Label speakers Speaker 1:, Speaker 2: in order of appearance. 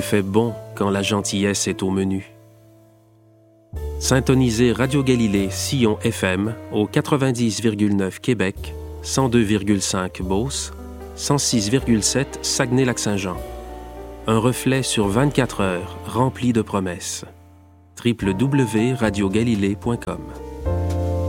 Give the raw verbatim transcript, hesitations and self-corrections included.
Speaker 1: fait bon quand la gentillesse est au menu. Syntonisez Radio Galilée Sillon F M au quatre-vingt-dix virgule neuf Québec, cent deux virgule cinq Beauce, cent six virgule sept Saguenay-Lac-Saint-Jean. Un reflet sur vingt-quatre heures rempli de promesses. w w w point radio galilée point com